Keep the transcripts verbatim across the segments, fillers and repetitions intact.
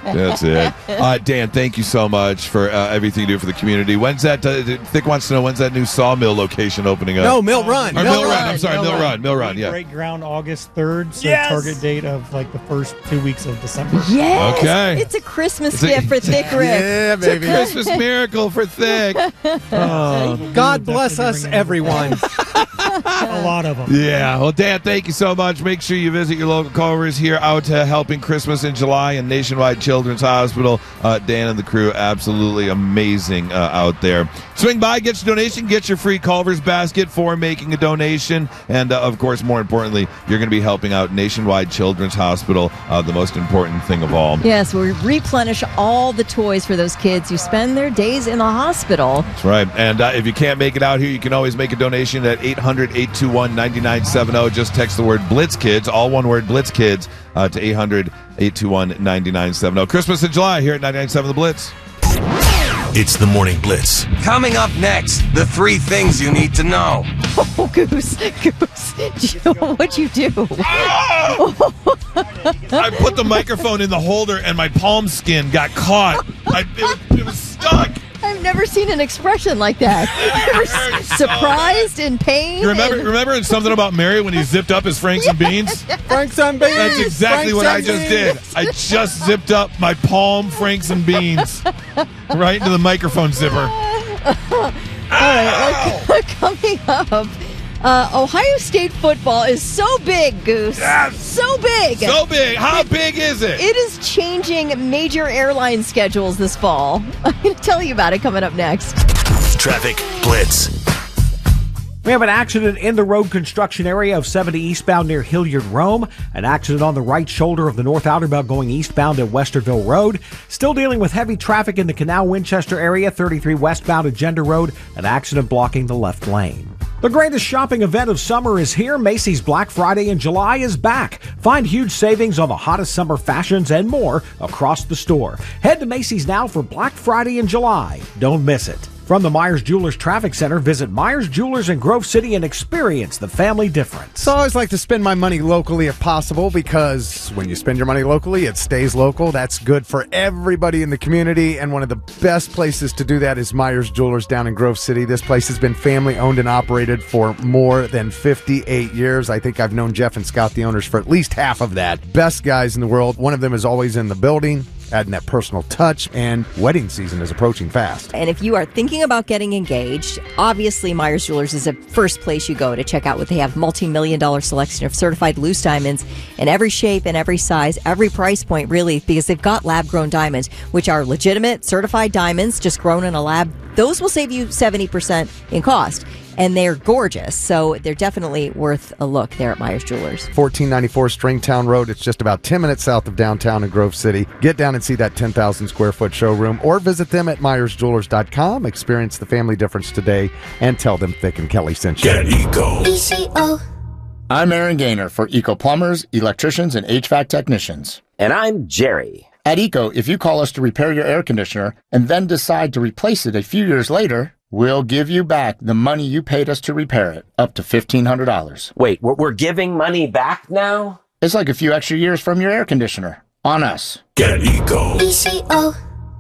That's it. Uh, Dan, thank you so much for uh, everything you do for the community. When's that? Uh, Thick wants to know when's that new Sawmill location opening up? No, Mill Run. Or Mill, Mill Run. Run. I'm sorry, Mill, Mill Run. Run. Mill Run. Yeah. Break ground August third. So yes! target date of like the first two weeks of December. Yes. Okay. It's a Christmas It's a- gift for Thick Rick. Yeah, baby. Christmas miracle for Thick. Oh. God bless us, everyone. A lot of them. Yeah. Well, Dan, thank you so much. Make sure you visit your local Culver's here out uh, helping Christmas in July and Nationwide Children's Hospital. Uh, Dan and the crew, absolutely amazing uh, out there. Swing by, get your donation, get your free Culver's basket for making a donation. And, uh, of course, more importantly, you're going to be helping out Nationwide Children's Hospital, uh, the most important thing of all. Yes, we replenish all the toys for those kids who spend their days in the hospital. That's right. And uh, if you can't make it out here, you can always make a donation at eight hundred, eight two one, nine nine seven zero. Just text the word BlitzKids, all one word BlitzKids, uh, to eight hundred, eight two one, nine nine seven zero. Christmas in July here at ninety-nine point seven The Blitz. It's the Morning Blitz. Coming up next, the three things you need to know. Oh, Goose, Goose, Joe, what'd you do? I put the microphone in the holder and my palm skin got caught. I, it, it was stuck. I've never seen an expression like that. Surprised, in pain. You remember, and- remember in Something About Mary when he zipped up his Franks and Beans? Franks and Beans. That's exactly Franks what I and just Beans. did. I just zipped up my palm Franks and Beans right into the microphone zipper. All right, well, coming up, uh, Ohio State football is so big, Goose. Yes. So big. So big. How big is it? It is changing major airline schedules this fall. I'm going to tell you about it coming up next. Traffic Blitz. We have an accident in the road construction area of seventy eastbound near Hilliard Rome. An accident on the right shoulder of the North Outer Belt going eastbound at Westerville Road. Still dealing with heavy traffic in the Canal Winchester area, thirty-three westbound at Gender Road. An accident blocking the left lane. The greatest shopping event of summer is here. Macy's Black Friday in July is back. Find huge savings on the hottest summer fashions and more across the store. Head to Macy's now for Black Friday in July. Don't miss it. From the Myers Jewelers Traffic Center, visit Myers Jewelers in Grove City and experience the family difference. So I always like to spend my money locally if possible, because when you spend your money locally, it stays local. That's good for everybody in the community, and one of the best places to do that is Myers Jewelers down in Grove City. This place has been family owned and operated for more than fifty-eight years. I think I've known Jeff and Scott, the owners, for at least half of that. Best guys in the world. One of them is always in the building, adding that personal touch, and wedding season is approaching fast. And if you are thinking about getting engaged, obviously Myers Jewelers is the first place you go to check out what they have. Multi-million dollar selection of certified loose diamonds in every shape and every size, every price point, really, because they've got lab-grown diamonds, which are legitimate certified diamonds just grown in a lab. Those will save you seventy percent in cost. And they're gorgeous, so they're definitely worth a look there at Myers Jewelers. fourteen ninety-four Stringtown Road. It's just about ten minutes south of downtown in Grove City. Get down and see that ten thousand square foot showroom, or visit them at myers jewelers dot com. Experience the family difference today and tell them Thick and Kelly sent you. Get Eco. E C O. I'm Aaron Gaynor for Eco Plumbers, Electricians, and H V A C Technicians. And I'm Jerry. At Eco, if you call us to repair your air conditioner and then decide to replace it a few years later, we'll give you back the money you paid us to repair it, up to fifteen hundred dollars. Wait, we're, we're giving money back now? It's like a few extra years from your air conditioner. On us. Get Eco. E C O.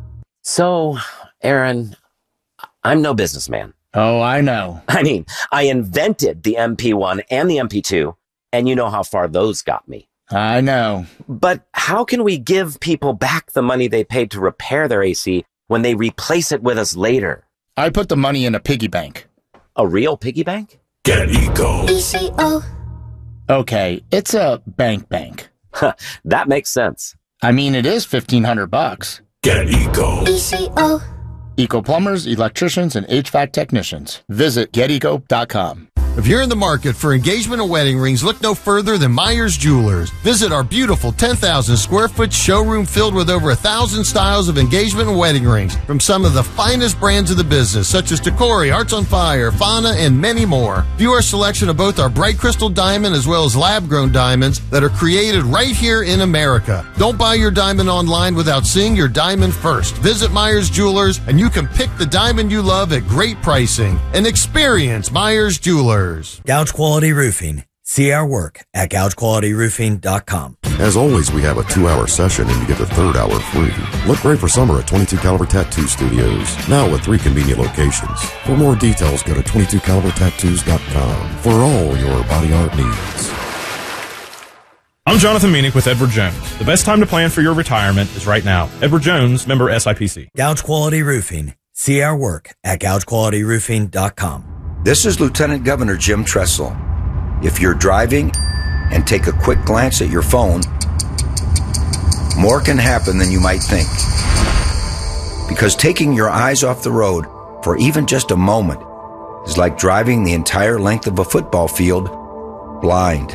So, Aaron, I'm no businessman. Oh, I know. I mean, I invented the M P one and the M P two, and you know how far those got me. I know. But how can we give people back the money they paid to repair their A C when they replace it with us later? I put the money in a piggy bank. A real piggy bank? Get Eco. E C O. Okay, it's a bank bank. That makes sense. I mean, it is fifteen hundred bucks. Get Eco. E C O. Eco Plumbers, Electricians, and H V A C Technicians. Visit get eco dot com. If you're in the market for engagement and wedding rings, look no further than Myers Jewelers. Visit our beautiful ten thousand square foot showroom filled with over a thousand styles of engagement and wedding rings from some of the finest brands of the business, such as Decory, Hearts on Fire, Fauna, and many more. View our selection of both our bright crystal diamond as well as lab-grown diamonds that are created right here in America. Don't buy your diamond online without seeing your diamond first. Visit Myers Jewelers and you can pick the diamond you love at great pricing and experience Myers Jewelers. Gouge Quality Roofing. See our work at gouge quality roofing dot com. As always, we have a two-hour session and you get the third hour free. Look great for summer at twenty-two caliber Tattoo Studios, now with three convenient locations. For more details, go to twenty-two caliber tattoos dot com for all your body art needs. I'm Jonathan Meanick with Edward Jones. The best time to plan for your retirement is right now. Edward Jones, member S I P C. Gouge Quality Roofing. See our work at gouge quality roofing dot com. This is Lieutenant Governor Jim Tressel. If you're driving and take a quick glance at your phone, more can happen than you might think. Because taking your eyes off the road for even just a moment is like driving the entire length of a football field blind.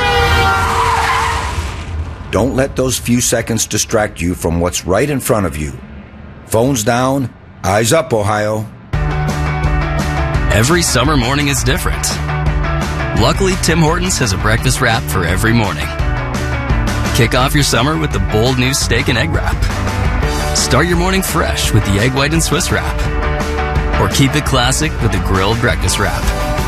Don't let those few seconds distract you from what's right in front of you. Phones down, eyes up, Ohio. Every summer morning is different. Luckily, Tim Hortons has a breakfast wrap for every morning. Kick off your summer with the bold new steak and egg wrap. Start your morning fresh with the egg white and Swiss wrap. Or keep it classic with the grilled breakfast wrap.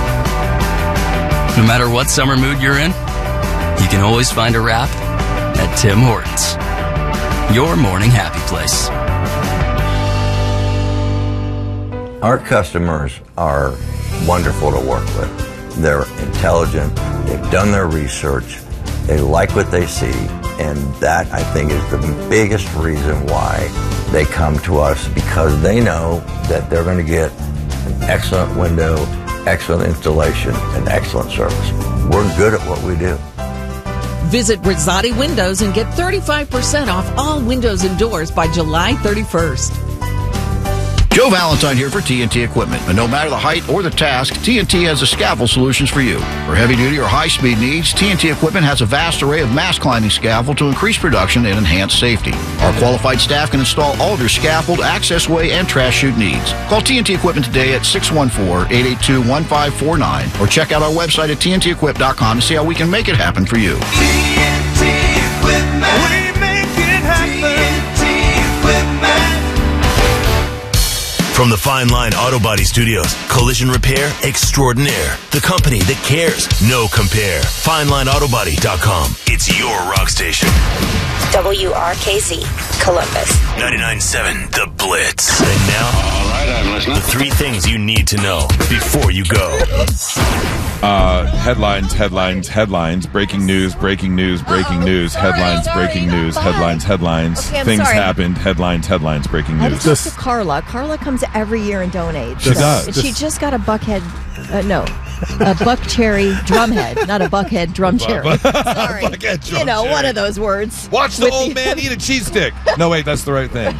No matter what summer mood you're in, you can always find a wrap at Tim Hortons. Your morning happy place. Our customers are wonderful to work with. They're intelligent, they've done their research, they like what they see, and that, I think, is the biggest reason why they come to us, because they know that they're going to get an excellent window, excellent installation, and excellent service. We're good at what we do. Visit Rosati Windows and get thirty-five percent off all windows and doors by July thirty-first. Joe Valentine here for T N T Equipment. And no matter the height or the task, T N T has the scaffold solutions for you. For heavy-duty or high-speed needs, T N T Equipment has a vast array of mast-climbing scaffold to increase production and enhance safety. Our qualified staff can install all of your scaffold, accessway, and trash chute needs. Call T N T Equipment today at six one four, eight eight two, one five four nine or check out our website at T N T equip dot com to see how we can make it happen for you. T N T Equipment. We make it happen. T N T Equipment. From the Fine Line Auto Body Studios, collision repair extraordinaire. The company that cares, no compare. fine line auto body dot com. It's your rock station. W R K Z, Columbus. ninety-nine point seven The Blitz. And now, all right, I'm listening. The three things you need to know before you go. Uh, headlines, headlines, headlines, breaking news, breaking news, breaking Uh-oh. news, Sorry, headlines, sorry, breaking no, news, go ahead. headlines, headlines. Okay, I'm Things sorry. happened, headlines, headlines, breaking I news. just talked to Carla. Carla comes every year and donates. She does. And she just got a buckhead, uh, no, a buck cherry drumhead, not a buckhead drum cherry. Sorry. Buckhead drum you know, cherry. one of those words. Watch the With old man eat a cheese stick. No, wait, that's the right thing.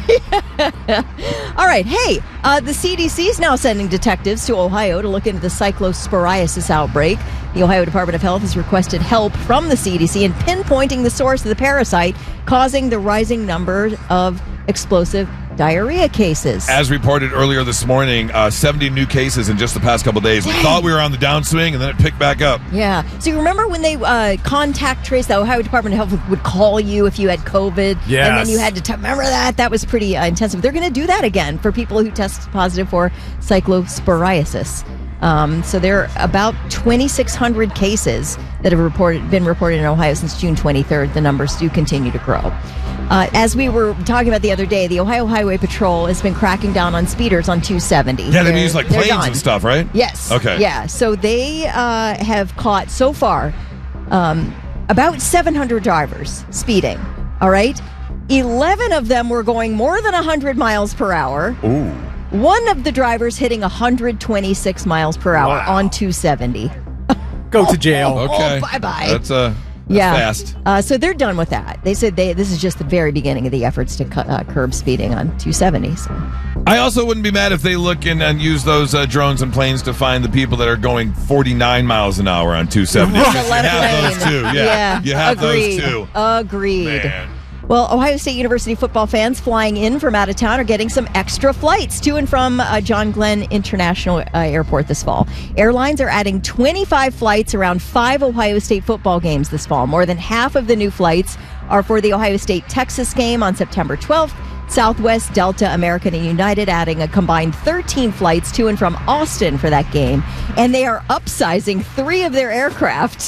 All right. Hey, uh, the C D C is now sending detectives to Ohio to look into the cyclosporiasis outbreak. The Ohio Department of Health has requested help from the C D C in pinpointing the source of the parasite causing the rising number of explosive diarrhea cases. As reported earlier this morning, uh, seventy new cases in just the past couple days. We thought we were on the downswing, and then it picked back up. Yeah. So you remember when they uh, contact trace, the Ohio Department of Health would call you if you had COVID? Yes. And then you had to t- remember that? That was pretty uh, intensive. They're going to do that again for people who test positive for cyclosporiasis. Um, so there are about twenty-six hundred cases that have reported been reported in Ohio since June twenty-third. The numbers do continue to grow. Uh, as we were talking about the other day, the Ohio Highway Patrol has been cracking down on speeders on two seventy. Yeah, they They're- use like they're planes done. and stuff, right? Yes. Okay. Yeah. So they uh, have caught so far um, about seven hundred drivers speeding. All right. eleven of them were going more than one hundred miles per hour. Ooh. One of the drivers hitting one hundred twenty-six miles per hour Wow. on two seventy. Go to jail. Okay. Oh, bye-bye. That's, uh, that's yeah. fast. Uh, so they're done with that. They said they this is just the very beginning of the efforts to cu- uh, curb speeding on two seventy. So. I also wouldn't be mad if they look in and use those uh, drones and planes to find the people that are going forty-nine miles an hour on two seventy. In the You left have lane. those too. Yeah. Yeah, You have agreed. those too. Agreed. Man. Well, Ohio State University football fans flying in from out of town are getting some extra flights to and from uh, John Glenn International uh, Airport this fall. Airlines are adding twenty-five flights around five Ohio State football games this fall. More than half of the new flights are for the Ohio State-Texas game on September twelfth. Southwest, Delta, American, and United adding a combined thirteen flights to and from Austin for that game. And they are upsizing three of their aircraft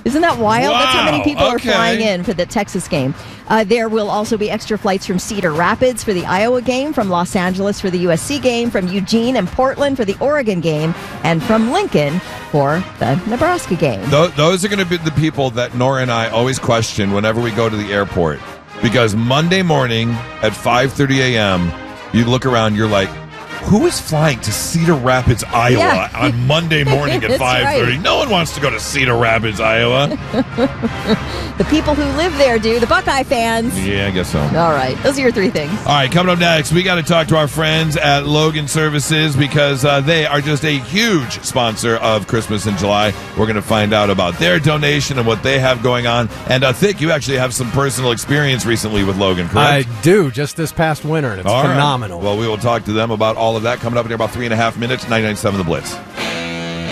Isn't that wild? Wow, That's how many people okay. are flying in for the Texas game. Uh, there will also be extra flights from Cedar Rapids for the Iowa game, from Los Angeles for the U S C game, from Eugene and Portland for the Oregon game, and from Lincoln for the Nebraska game. Th- those are going to be the people that Nora and I always question whenever we go to the airport. Because Monday morning at five thirty a.m., you look around, you're like, who is flying to Cedar Rapids, Iowa Yeah. on Monday morning at That's five thirty? right. No one wants to go to Cedar Rapids, Iowa. The people who live there do, the Buckeye fans. Yeah, I guess so. All right, those are your three things. All right, coming up next, we got to talk to our friends at Logan Services because uh, they are just a huge sponsor of Christmas in July. We're going to find out about their donation and what they have going on. And I think you actually have some personal experience recently with Logan, correct? I do, just this past winter, and it's All right. phenomenal. Well, we will talk to them about all of that coming up in about three and a half minutes, ninety-nine point seven The Blitz.